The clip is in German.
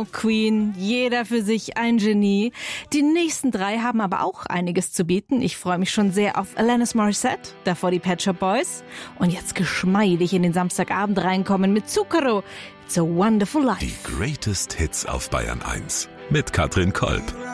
Oh, Queen, jeder für sich ein Genie. Die nächsten 3 haben aber auch einiges zu bieten. Ich freue mich schon sehr auf Alanis Morissette, davor die Pet Shop Boys. Und jetzt geschmeidig in den Samstagabend reinkommen mit Zucchero. It's a Wonderful Life. Die Greatest Hits auf Bayern 1 mit Katrin Kolb.